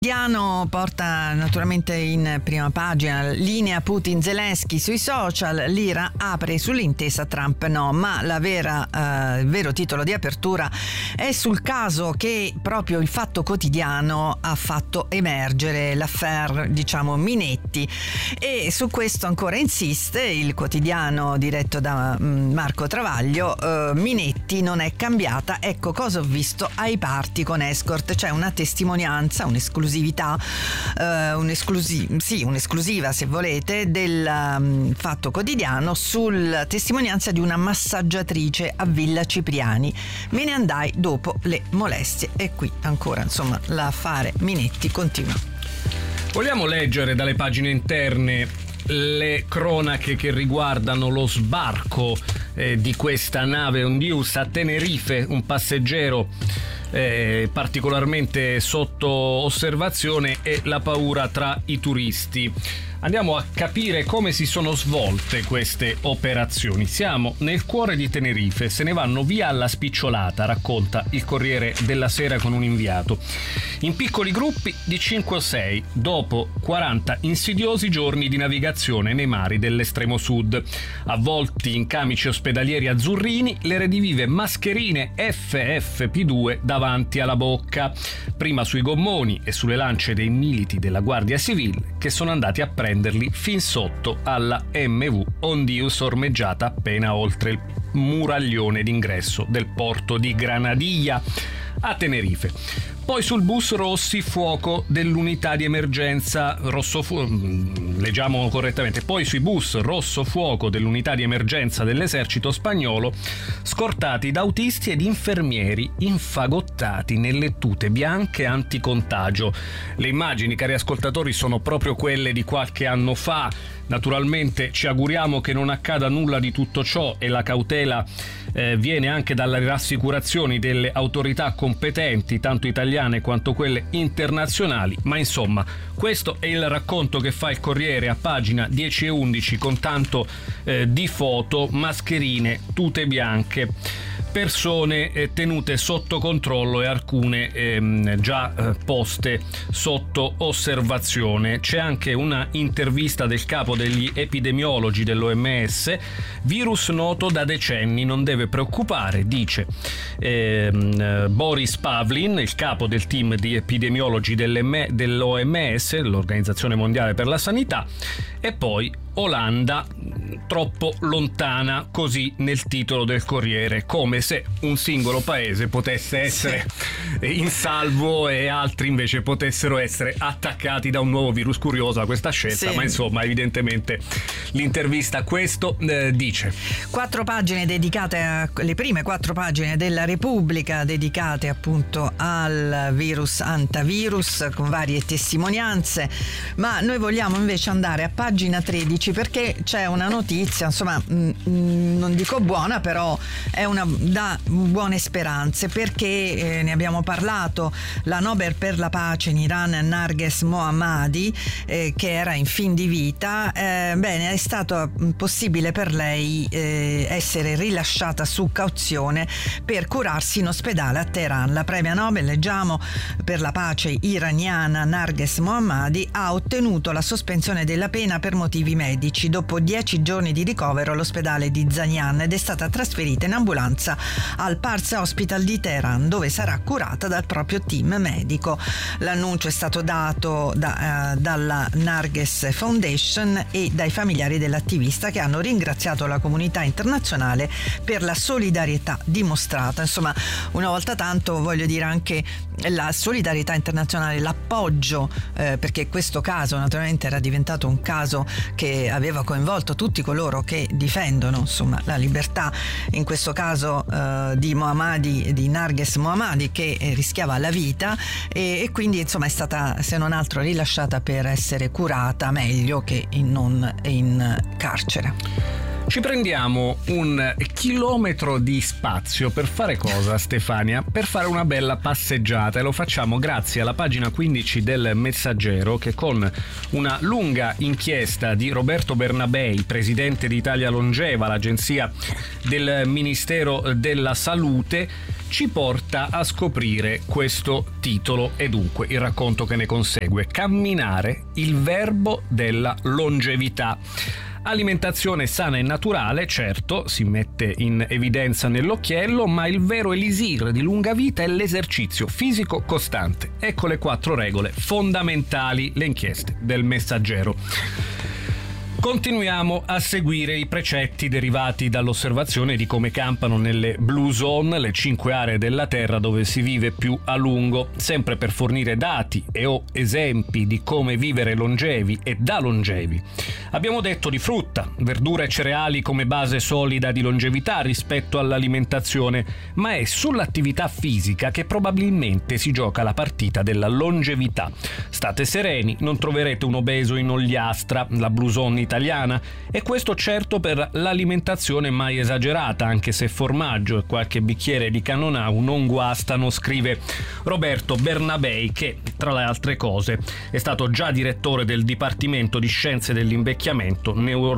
Quotidiano porta naturalmente in prima pagina linea Putin-Zelensky sui social, l'Iran apre sull'intesa Trump no, ma il vero titolo di apertura è sul caso che proprio il Fatto Quotidiano ha fatto emergere, l'affaire Minetti, e su questo ancora insiste il quotidiano diretto da Marco Travaglio. Minetti non è cambiata, ecco cosa ho visto ai party con escort. C'è una testimonianza, un'esclusività, un'esclusiva se volete del Fatto Quotidiano sul testimonianza di una massaggiatrice a Villa Cipriani. Me ne andai dopo le molestie, e qui ancora l'affare Minetti continua. Vogliamo leggere dalle pagine interne le cronache che riguardano lo sbarco di questa nave Ondius a Tenerife, un passeggero particolarmente sotto osservazione, e la paura tra i turisti. Andiamo a capire come si sono svolte queste operazioni. Siamo nel cuore di Tenerife, se ne vanno via alla spicciolata, racconta il Corriere della Sera con un inviato. In piccoli gruppi di 5 o 6, dopo 40 insidiosi giorni di navigazione nei mari dell'estremo sud. Avvolti in camici ospedalieri azzurrini, le redivive mascherine FFP2 davanti alla bocca, prima sui gommoni e sulle lance dei militi della Guardia Civile, che sono andati a prenderli fin sotto alla MV Ondius, ormeggiata appena oltre il muraglione d'ingresso del porto di Granadilla a Tenerife. Poi sul bus Rossi, fuoco dell'unità di emergenza leggiamo correttamente. Poi sui bus rosso fuoco dell'unità di emergenza dell'esercito spagnolo, scortati da autisti ed infermieri infagottati nelle tute bianche anticontagio. Le immagini, cari ascoltatori, sono proprio quelle di qualche anno fa. Naturalmente ci auguriamo che non accada nulla di tutto ciò, e la cautela viene anche dalle rassicurazioni delle autorità competenti, tanto italiane quanto quelle internazionali. Ma insomma, questo è il racconto che fa il Corriere a pagina 10 e 11, con tanto di foto, mascherine, tute bianche, persone tenute sotto controllo e alcune già poste sotto osservazione. C'è anche una intervista del capo degli epidemiologi dell'OMS: virus noto da decenni, non deve preoccupare, dice Boris Pavlin, il capo del team di epidemiologi dell'OMS, l'Organizzazione Mondiale per la Sanità. E poi Olanda troppo lontana, così nel titolo del Corriere, come se un singolo paese potesse essere in salvo e altri invece potessero essere attaccati da un nuovo virus. Curiosa questa scelta, ma insomma evidentemente l'intervista questo dice. 4 pagine dedicate le prime 4 pagine della Repubblica dedicate appunto al virus antivirus, con varie testimonianze, ma noi vogliamo invece andare a pagina 13 perché c'è una notizia, non dico buona, però è da buone speranze, perché ne abbiamo parlato. La Nobel per la pace in Iran, Narges Mohammadi, che era in fin di vita, è stato possibile per lei essere rilasciata su cauzione per curarsi in ospedale a Teheran. La premia Nobel, leggiamo, per la pace iraniana Narges Mohammadi ha ottenuto la sospensione della pena per motivi medici dopo 10 giorni di ricovero all'ospedale di Zanian, ed è stata trasferita in ambulanza al Pars Hospital di Teheran, dove sarà curata dal proprio team medico. L'annuncio è stato dato dalla Narges Foundation e dai familiari dell'attivista, che hanno ringraziato la comunità internazionale per la solidarietà dimostrata. Insomma, una volta tanto, voglio dire, anche la solidarietà internazionale, l'appoggio, perché questo caso naturalmente era diventato un caso che aveva coinvolto tutti coloro che difendono la libertà, in questo caso di Narges Mohammadi, che rischiava la vita, e quindi è stata, se non altro, rilasciata per essere curata meglio che non in carcere. Ci prendiamo un chilometro di spazio per fare cosa, Stefania? Per fare una bella passeggiata, e lo facciamo grazie alla pagina 15 del Messaggero, che con una lunga inchiesta di Roberto Bernabei, presidente di Italia Longeva, l'agenzia del Ministero della Salute, ci porta a scoprire questo titolo e dunque il racconto che ne consegue: camminare, il verbo della longevità. Alimentazione sana e naturale, certo, si mette in evidenza nell'occhiello, ma il vero elisir di lunga vita è l'esercizio fisico costante. Ecco le 4 regole fondamentali, le inchieste del Messaggero. Continuiamo a seguire i precetti derivati dall'osservazione di come campano nelle blue zone, le 5 aree della Terra dove si vive più a lungo, sempre per fornire dati e o esempi di come vivere longevi e da longevi. Abbiamo detto di frutta, verdura e cereali come base solida di longevità rispetto all'alimentazione, ma è sull'attività fisica che probabilmente si gioca la partita della longevità. State sereni, non troverete un obeso in Ogliastra, la blue zone italiana, e questo certo per l'alimentazione mai esagerata, anche se formaggio e qualche bicchiere di Cannonau non guastano, scrive Roberto Bernabei, che tra le altre cose è stato già direttore del Dipartimento di Scienze dell'Invecchiamento,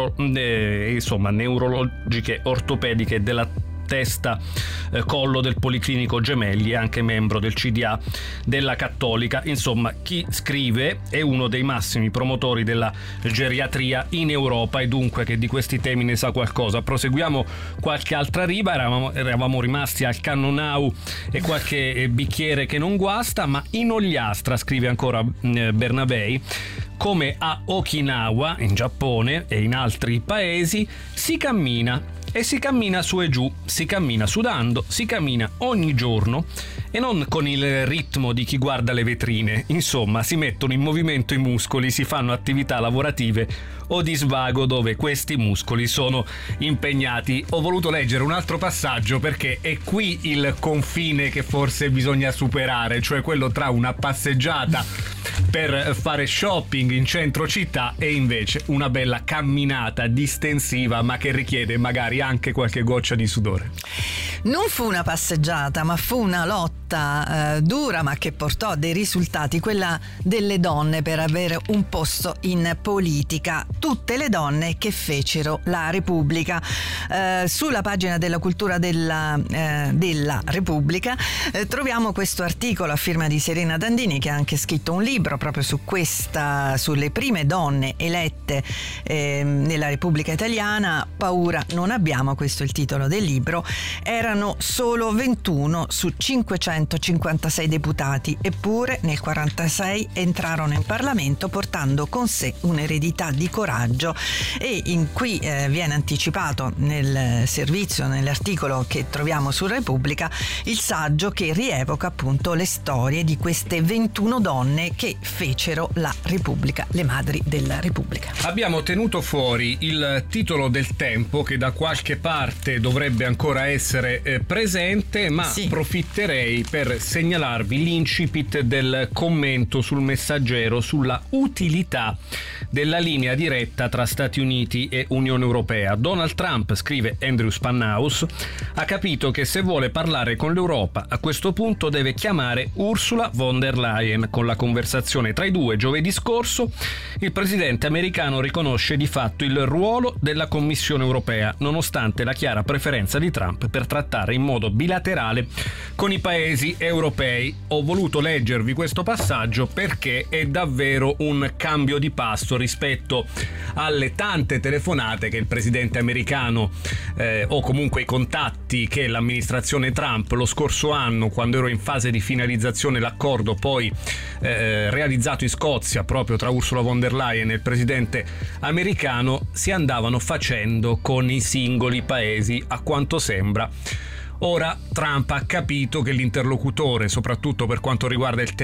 neurologiche ortopediche della testa collo del Policlinico Gemelli e anche membro del CDA della Cattolica. Insomma, chi scrive è uno dei massimi promotori della geriatria in Europa e dunque che di questi temi ne sa qualcosa. Proseguiamo qualche altra riba, eravamo rimasti al Cannonau e qualche bicchiere che non guasta, ma in Ogliastra, scrive ancora Bernabei, come a Okinawa in Giappone e in altri paesi, si cammina. E si cammina su e giù, si cammina sudando, si cammina ogni giorno e non con il ritmo di chi guarda le vetrine. Insomma, si mettono in movimento i muscoli, si fanno attività lavorative o di svago dove questi muscoli sono impegnati. Ho voluto leggere un altro passaggio perché è qui il confine che forse bisogna superare, cioè quello tra una passeggiata per fare shopping in centro città e invece una bella camminata distensiva, ma che richiede magari anche qualche goccia di sudore. Non fu una passeggiata, ma fu una lotta dura, ma che portò a dei risultati, quella delle donne per avere un posto in politica. Tutte le donne che fecero la Repubblica. Sulla pagina della cultura della Repubblica troviamo questo articolo a firma di Serena Dandini, che ha anche scritto un libro proprio su sulle prime donne elette nella Repubblica Italiana. Paura non abbiamo, questo è il titolo del libro. Erano solo 21 su 556 deputati, eppure nel 1946 entrarono in Parlamento portando con sé un'eredità di coraggio, e qui viene anticipato nel servizio, nell'articolo che troviamo su Repubblica, il saggio che rievoca appunto le storie di queste 21 donne che fecero la Repubblica, le madri della Repubblica. Abbiamo tenuto fuori il titolo del Tempo, che da qualche parte dovrebbe ancora essere presente, ma sì, approfitterei per segnalarvi l'incipit del commento sul Messaggero sulla utilità della linea diretta tra Stati Uniti e Unione Europea. Donald Trump, scrive Andrew Spanhaus, ha capito che se vuole parlare con l'Europa a questo punto deve chiamare Ursula von der Leyen. Con la conversazione tra i due giovedì scorso, il presidente americano riconosce di fatto il ruolo della Commissione Europea, nonostante la chiara preferenza di Trump per trattare in modo bilaterale con i paesi europei. Ho voluto leggervi questo passaggio perché è davvero un cambio di passo rispetto alle tante telefonate che il presidente americano o comunque i contatti che l'amministrazione Trump lo scorso anno, quando ero in fase di finalizzazione l'accordo poi realizzato in Scozia proprio tra Ursula von der Leyen e il presidente americano, si andavano facendo con i singoli paesi, a quanto sembra. Ora Trump ha capito che l'interlocutore, soprattutto per quanto riguarda i temi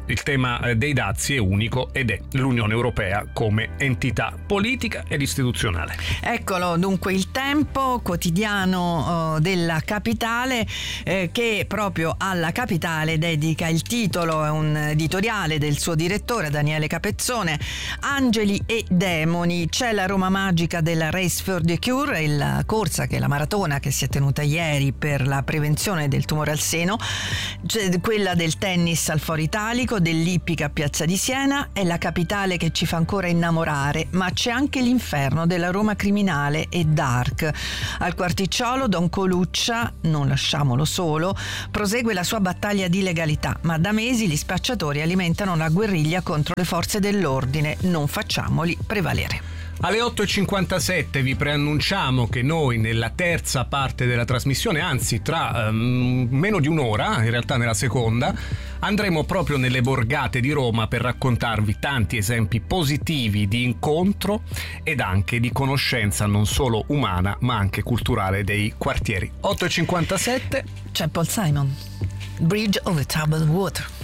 il tema dei dazi è unico ed è l'Unione Europea come entità politica ed istituzionale. Eccolo dunque il Tempo, quotidiano della capitale, che proprio alla capitale dedica il titolo, è un editoriale del suo direttore Daniele Capezzone, Angeli e demoni. C'è la Roma magica della Race for the Cure, la corsa che è la maratona che si è tenuta ieri per la prevenzione del tumore al seno, c'è quella del tennis al Foro Italico, dell'ippica a Piazza di Siena. È la capitale che ci fa ancora innamorare, ma c'è anche l'inferno della Roma criminale e dark. Al Quarticciolo Don Coluccia, non lasciamolo solo, prosegue la sua battaglia di legalità, ma da mesi gli spacciatori alimentano una guerriglia contro le forze dell'ordine, non facciamoli prevalere. Alle 8.57 vi preannunciamo che noi nella terza parte della trasmissione, anzi tra meno di un'ora, in realtà nella seconda, andremo proprio nelle borgate di Roma per raccontarvi tanti esempi positivi di incontro ed anche di conoscenza non solo umana ma anche culturale dei quartieri. 8.57 c'è Paul Simon, Bridge over Troubled Water.